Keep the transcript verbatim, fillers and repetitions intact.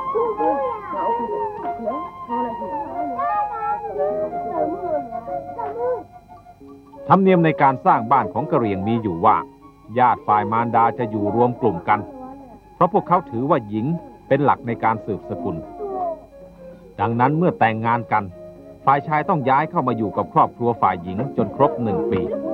ธรรมเนียมในการสร้างบ้านของกะเหรี่ยงมีอยู่ว่าญาติฝ่ายมารดาจะอยู่รวมกลุ่มกันเพราะพวกเขาถือว่าหญิงเป็นหลักในการสืบสกุลดังนั้นเมื่อแต่งงานกันฝ่ายชายต้องย้ายเข้ามาอยู่กับครอบครัวฝ่ายหญิงจนครบหนึ่งปี